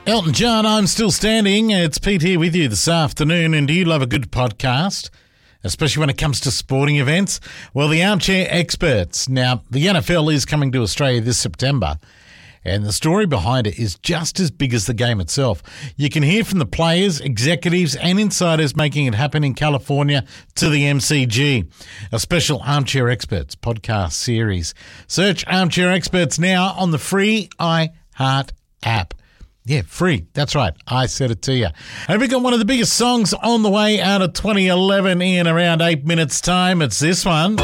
Elton John, I'm Still Standing. It's Pete here with you this afternoon, and do you love a good podcast, especially when it comes to sporting events? Well, the Armchair Experts. Now, the NFL is coming to Australia this September, and the story behind it is just as big as the game itself. You can hear from the players, executives, and insiders making it happen in California to the MCG, a special Armchair Experts podcast series. Search Armchair Experts now on the free iHeart app. Yeah, free. That's right. I said it to you. And we got one of the biggest songs on the way out of 2011 in around 8 minutes' time. It's this one.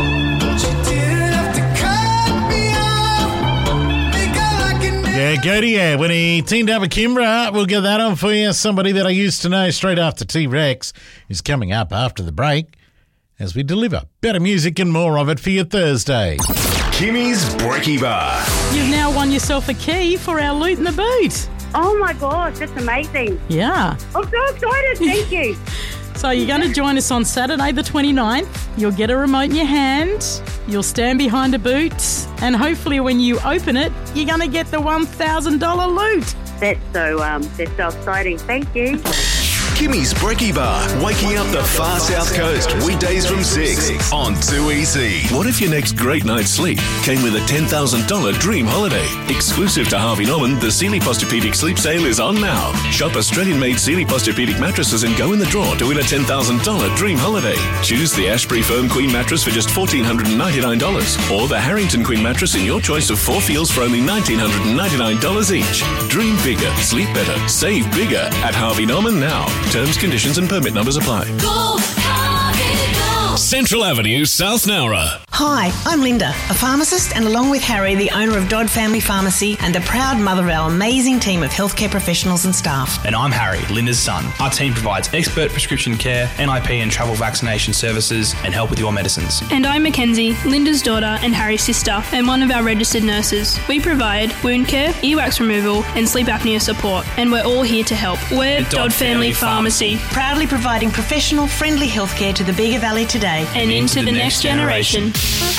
Yeah, Gody, yeah. When he teamed up with Kimbra, we'll get that on for you. Somebody that I used to know straight after T-Rex is coming up after the break as we deliver better music and more of it for your Thursday. Kimmy's Brekkie Bar. You've now won yourself a key for our Loot in the Boot. Oh my gosh, that's amazing. Yeah. I'm so excited, thank you. So you're going to join us on Saturday the 29th. You'll get a remote in your hand. You'll stand behind a boot. And hopefully when you open it, you're going to get the $1,000 loot. That's so exciting, thank you. Kimmy's Brekkie Bar, waking up the far south coast, weekdays from 6 on 2EC. What if your next great night's sleep came with a $10,000 dream holiday? Exclusive to Harvey Norman, the Sealy Posturepedic Sleep Sale is on now. Shop Australian-made Sealy Posturepedic mattresses and go in the draw to win a $10,000 dream holiday. Choose the Ashbury Firm Queen mattress for just $1,499 or the Harrington Queen mattress in your choice of 4 feels for only $1,999 each. Dream bigger, sleep better, save bigger at Harvey Norman now. Terms, conditions and permit numbers apply. Go, Harvey, go. Central Avenue, South Nowra. Hi, I'm Linda, a pharmacist, and along with Harry, the owner of Dodd Family Pharmacy and the proud mother of our amazing team of healthcare professionals and staff. And I'm Harry, Linda's son. Our team provides expert prescription care, NIP and travel vaccination services, and help with your medicines. And I'm Mackenzie, Linda's daughter and Harry's sister, and one of our registered nurses. We provide wound care, earwax removal, and sleep apnea support, and we're all here to help. We're Dodd Family Pharmacy. Proudly providing professional, friendly healthcare to the Bega Valley today and into the next generation.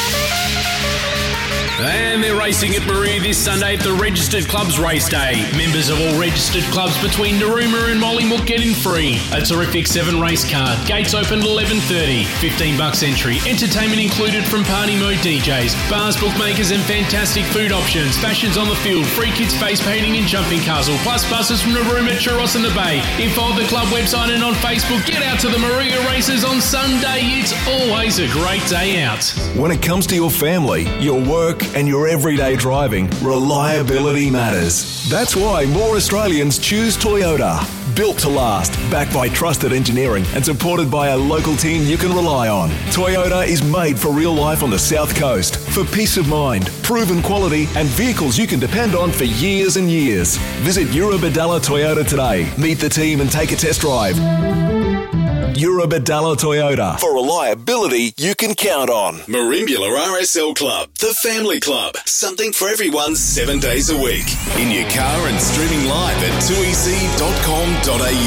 And they're racing at Maria this Sunday at the Registered Clubs Race Day. Members of all registered clubs between Narooma and Mollymook get in free. A terrific 7 race card. Gates open at 11:30. $15 entry. Entertainment included from Party Mode DJs, bars, bookmakers and fantastic food options. Fashions on the field. Free kids face painting and jumping castle. Plus buses from Narooma, Churros and the Bay. Info on the club website and on Facebook. Get out to the Maria races on Sunday. It's always a great day out. When it comes to your family, your work and your everyday driving, reliability matters. That's why more Australians choose Toyota. Built to last, backed by trusted engineering and supported by a local team you can rely on. Toyota is made for real life on the South Coast, for peace of mind, proven quality and vehicles you can depend on for years and years. Visit Eurobadalla Toyota today. Meet the team and take a test drive. Eurobadalla Toyota, for reliability you can count on. Merimbula RSL Club, the family club. Something for everyone 7 days a week. In your car and streaming live at 2ec.com.au.